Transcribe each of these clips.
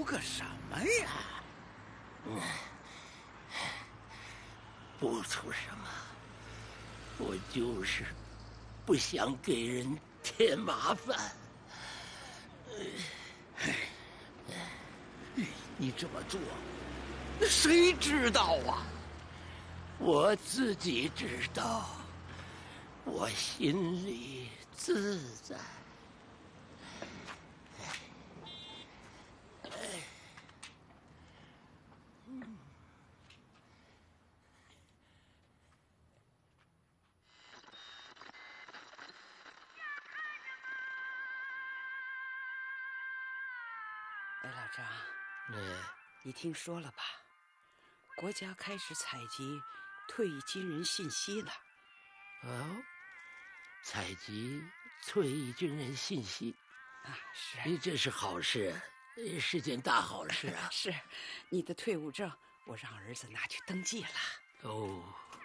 个什么呀？ 不图什么，我就是不想给人添麻烦。 你这么做，谁知道啊？ 我自己知道，我心里自在。 哎，老张，你听说了吧？国家开始采集退役军人信息了。 哦，采集退役军人信息啊，是， 这是好事，是件大好事啊！ 是，你的退伍证我让儿子拿去登记了。 哦，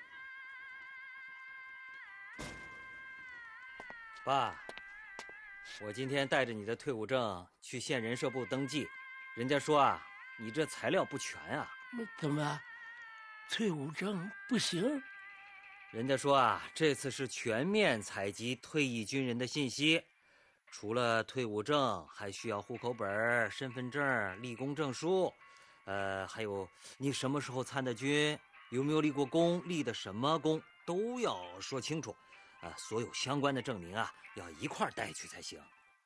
爸，我今天带着你的退伍证去县人社部登记，人家说啊，你这材料不全啊。 怎么，退伍证不行？ 人家说啊，这次是全面采集退役军人的信息，除了退伍证，还需要户口本、身份证、立功证书，还有你什么时候参的军，有没有立过功，立的什么功，都要说清楚。所有相关的证明啊，要一块儿带去才行。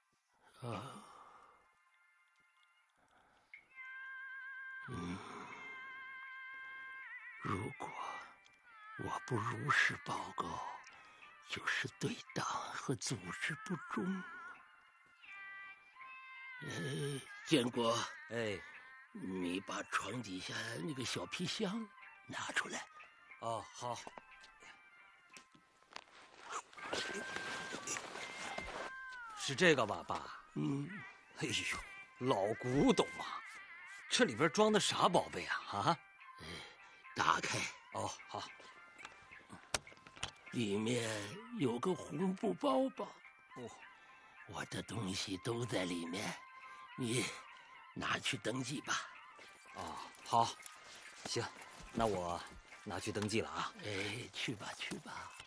如果我不如实报告，就是对党和组织不忠。建国，你把床底下那个小皮箱拿出来。 哦，好。是这个吧，爸？哎呦，老古董啊！这里边装的啥宝贝啊？啊？ 打开。 哦，好。 里面有个红布包包。 哦， 我的东西都在里面，你拿去登记吧。 哦，好，行，那我拿去登记了啊。 去吧，去吧。